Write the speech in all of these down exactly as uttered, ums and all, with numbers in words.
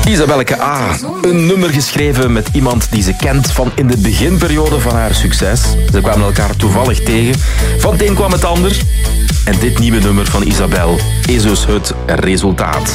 Isabelleke A. Een nummer geschreven met iemand die ze kent van in de beginperiode van haar succes. Ze kwamen elkaar toevallig tegen. Van het een kwam het ander. En dit nieuwe nummer van Isabel is dus het resultaat.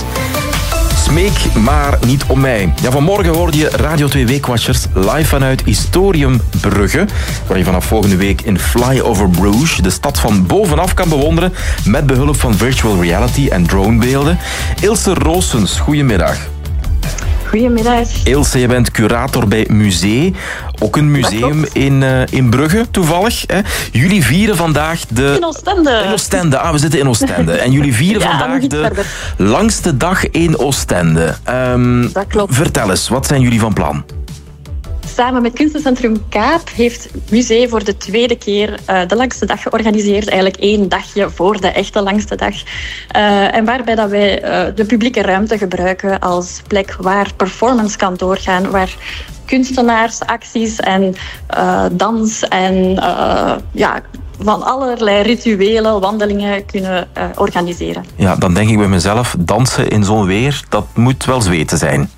Smeek maar niet om mij. Ja, vanmorgen hoorde je Radio twee Weekwatchers live vanuit Historium Brugge, waar je vanaf volgende week in Flyover Bruges de stad van bovenaf kan bewonderen met behulp van virtual reality en dronebeelden. Ilse Roosens, goedemiddag. Goedemiddag. Ilse, je bent curator bij Musee, ook een museum in, uh, in Brugge, toevallig. Hè? Jullie vieren vandaag de... In Oostende. In Oostende, ah, we zitten in Oostende. En jullie vieren ja, vandaag de verder. langste dag in Oostende. Um, Dat klopt. Vertel eens, wat zijn jullie van plan? Samen met Kunstencentrum Kaap heeft Musee voor de tweede keer uh, de langste dag georganiseerd. Eigenlijk één dagje voor de echte langste dag. Uh, en waarbij dat wij uh, de publieke ruimte gebruiken als plek waar performance kan doorgaan. Waar kunstenaars, acties en uh, dans en uh, ja, van allerlei rituelen, wandelingen kunnen uh, organiseren. Ja, dan denk ik bij mezelf, dansen in zo'n weer, dat moet wel zweten zijn.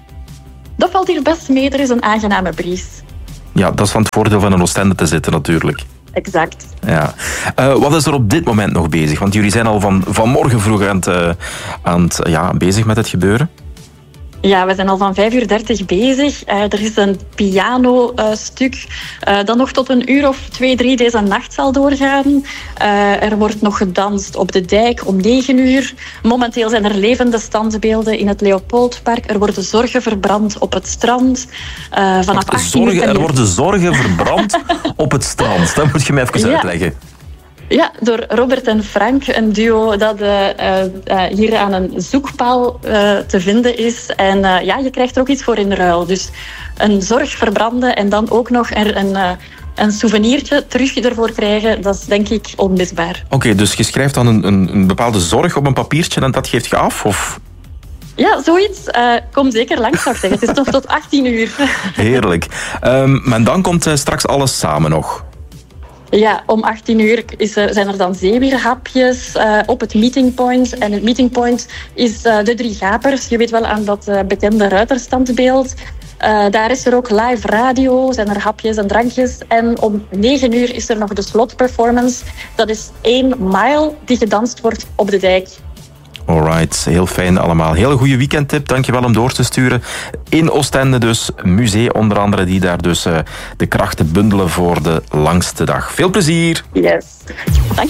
Dat valt hier best mee, er is een aangename bries. Ja, dat is van het voordeel van in Oostende te zitten natuurlijk. Exact. Ja. Uh, wat is er op dit moment nog bezig? Want jullie zijn al van, vanmorgen vroeg aan het, uh, aan het, ja, bezig met het gebeuren. Ja, we zijn al van vijf uur dertig bezig. Uh, er is een piano-stuk uh, dat nog tot een uur of twee, drie deze nacht zal doorgaan. Uh, er wordt nog gedanst op de dijk om negen uur. Momenteel zijn er levende standbeelden in het Leopoldpark. Er worden zorgen verbrand op het strand. Uh, vanaf achttien uur... Zorgen, er worden zorgen verbrand op het strand. Dat moet je me even ja. uitleggen. Ja, door Robert en Frank, een duo dat uh, uh, hier aan een zoekpaal uh, te vinden is. En uh, ja, je krijgt er ook iets voor in ruil. Dus een zorg verbranden en dan ook nog er een, uh, een souvenirtje terug ervoor krijgen, dat is denk ik onmisbaar. Oké, okay, dus je schrijft dan een, een, een bepaalde zorg op een papiertje en dat geeft je af? Of... Ja, zoiets. Uh, kom zeker langs, zou ik zeggen. Het is toch tot achttien uur. Heerlijk. Um, maar dan komt uh, straks alles samen nog. Ja, om achttien uur is er, zijn er dan zeewierhapjes uh, op het meeting point. En het meeting point is uh, de Drie Gapers. Je weet wel aan dat uh, bekende ruiterstandbeeld. Uh, daar is er ook live radio, zijn er hapjes en drankjes. En om negen uur is er nog de slotperformance. Dat is één mile die gedanst wordt op de dijk. Alright, heel fijn allemaal. Hele goede weekendtip, dankjewel om door te sturen. In Oostende dus, Musee onder andere, die daar dus uh, de krachten bundelen voor de langste dag. Veel plezier! Yes. Dank